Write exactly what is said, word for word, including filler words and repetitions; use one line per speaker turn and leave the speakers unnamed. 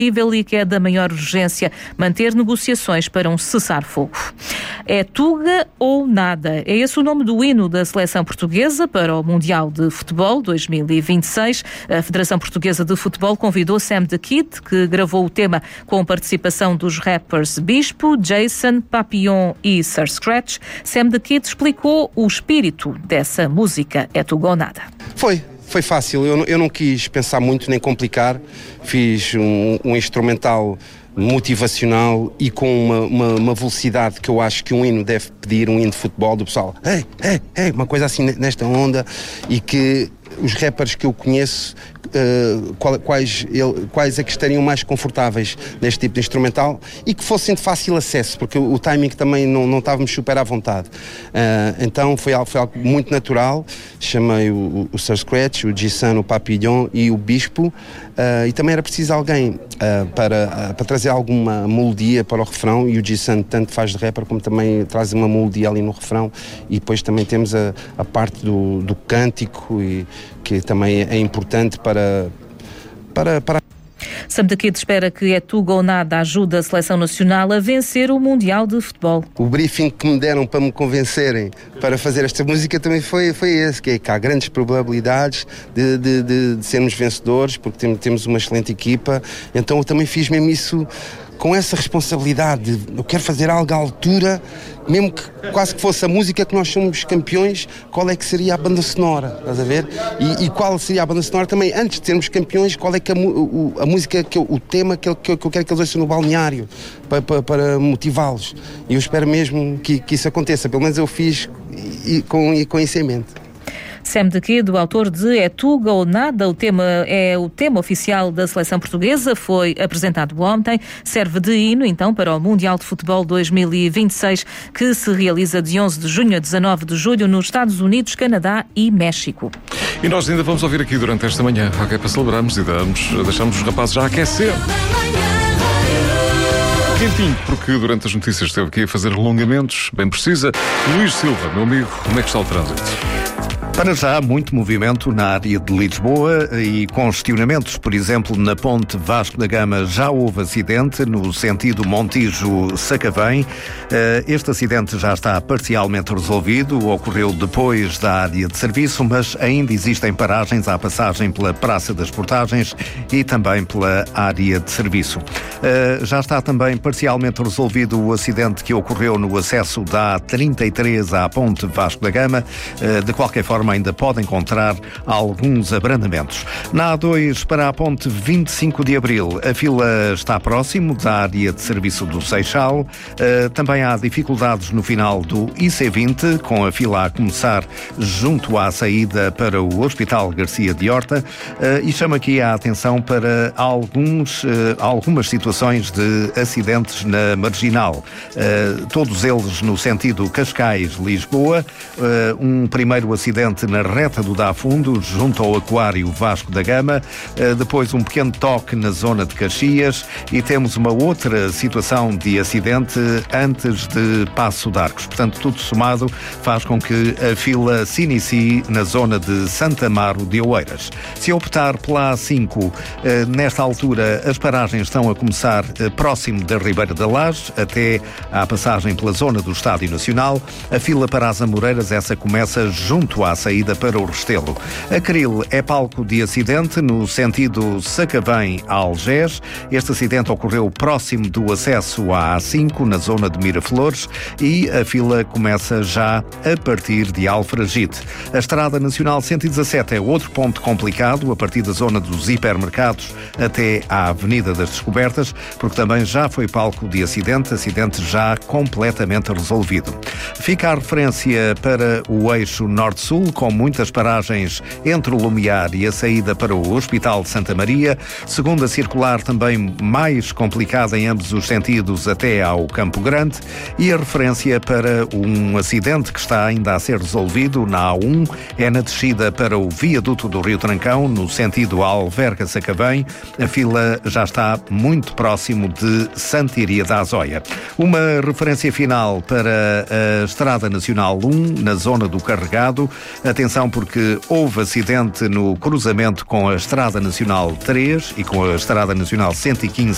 e que é da maior urgência manter negociações para um cessar-fogo. É Tuga ou nada. É esse o nome do hino da seleção portuguesa para o Mundial de Futebol dois mil e vinte e seis. A Federação Portuguesa de Futebol convidou Sam the Kid, que gravou o tema com participação dos rappers Bispo, Jason, Papillon e Sir Scratch. Sam the Kid explicou o espírito dessa música. É Tuga ou nada.
Foi. Foi fácil, eu, eu não quis pensar muito nem complicar, fiz um, um instrumental motivacional e com uma, uma, uma velocidade que eu acho que um hino deve pedir, um hino de futebol, do pessoal, ei, ei, ei, uma coisa assim nesta onda, e que os rappers que eu conheço, uh, qual, quais, ele, quais é que estariam mais confortáveis neste tipo de instrumental e que fossem de fácil acesso, porque o, o timing também não, não estávamos super à vontade. Uh, então foi algo, foi algo muito natural. Chamei o, o Sir Scratch, o Jason, o Papillon e o Bispo, uh, e também era preciso alguém uh, para, uh, para trazer alguma melodia para o refrão, e o Jason tanto faz de rapper como também traz uma melodia ali no refrão, e depois também temos a, a parte do, do cântico, e que também é importante para... para, para...
Sam the Kid espera que É Tuga ou nada ajude a seleção nacional a vencer o Mundial de Futebol.
O briefing que me deram para me convencerem para fazer esta música também foi, foi esse, que é que há grandes probabilidades de, de, de, de sermos vencedores, porque tem, temos uma excelente equipa. Então eu também fiz mesmo isso com essa responsabilidade. Eu quero fazer algo à altura, mesmo que quase que fosse a música que nós somos campeões, qual é que seria a banda sonora, estás a ver? E, e qual seria a banda sonora também, antes de sermos campeões, qual é que a, o, a música, que eu, o tema que eu, que eu quero que eles ouçam no balneário, para, para, para motivá-los. E eu espero mesmo que, que isso aconteça, pelo menos eu fiz e, com, e com isso em mente.
Sam the Kid, o autor de É Tuga ou Nada, o tema é o tema oficial da seleção portuguesa, foi apresentado ontem, serve de hino então para o Mundial de Futebol dois mil e vinte e seis, que se realiza de onze de junho a dezanove de julho nos Estados Unidos, Canadá e México.
E nós ainda vamos ouvir aqui durante esta manhã, ok, para celebrarmos e damos, deixamos os rapazes já aquecer. Quentinho, porque durante as notícias esteve aqui a fazer alongamentos, bem precisa. Luís Silva, meu amigo, como é que está o trânsito?
Para já, muito movimento na área de Lisboa e congestionamentos, por exemplo, na ponte Vasco da Gama já houve acidente no sentido Montijo-Sacavém. Este acidente já está parcialmente resolvido, ocorreu depois da área de serviço, mas ainda existem paragens à passagem pela Praça das Portagens e também pela área de serviço. Já está também parcialmente resolvido o acidente que ocorreu no acesso da A trinta e três à ponte Vasco da Gama. De qualquer forma, ainda pode encontrar alguns abrandamentos. Na A dois para a ponte vinte e cinco de Abril, a fila está próximo da área de serviço do Seixal. Uh, também há dificuldades no final do I C vinte, com a fila a começar junto à saída para o Hospital Garcia de Horta. Uh, e chamo aqui a atenção para alguns, uh, algumas situações de acidentes na Marginal. Uh, todos eles no sentido Cascais-Lisboa. Uh, um primeiro acidente na reta do Dá Fundo, junto ao Aquário Vasco da Gama, depois um pequeno toque na zona de Caxias e temos uma outra situação de acidente antes de Passo de Arcos. Portanto, tudo somado faz com que a fila se inicie na zona de Santa Amaro de Oeiras. Se optar pela A cinco, nesta altura as paragens estão a começar próximo da Ribeira da Laje, até à passagem pela zona do Estádio Nacional. A fila para as Amoreiras, essa começa junto à saída para o Restelo. A Cril é palco de acidente no sentido Sacavém a Algés. Este acidente ocorreu próximo do acesso à A cinco, na zona de Miraflores, e a fila começa já a partir de Alfragide. A Estrada Nacional cento e dezassete é outro ponto complicado, a partir da zona dos hipermercados até à Avenida das Descobertas, porque também já foi palco de acidente, acidente já completamente resolvido. Fica a referência para o eixo Norte-Sul, com muitas paragens entre o Lumiar e a saída para o Hospital de Santa Maria. Segunda circular também mais complicada em ambos os sentidos até ao Campo Grande. E a referência para um acidente que está ainda a ser resolvido na A um é na descida para o viaduto do Rio Trancão, no sentido Alverca-Sacavém. A fila já está muito próximo de Santiria da Azóia. Uma referência final para a Estrada Nacional um, na zona do Carregado. Atenção, porque houve acidente no cruzamento com a Estrada Nacional três e com a Estrada Nacional cento e quinze